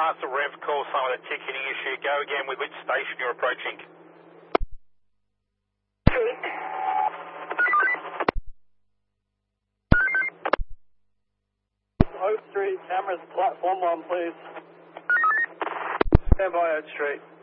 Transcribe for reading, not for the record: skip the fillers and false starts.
past the rev call some of the ticketing issue. Go again with which station you're approaching. Oak Street, cameras, platform 1, please. Stand by Oak Street.